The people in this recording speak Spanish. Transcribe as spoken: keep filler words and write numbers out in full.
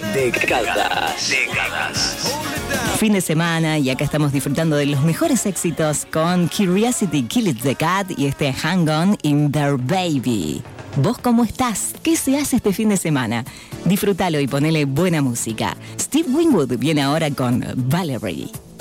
Décadas. Décadas. Fin de semana y acá estamos disfrutando de los mejores éxitos con Curiosity Killed the Cat y este Hang On in There Baby. ¿Vos cómo estás? ¿Qué se hace este fin de semana? Disfrútalo y ponele buena música. Steve Winwood viene ahora con Valerie.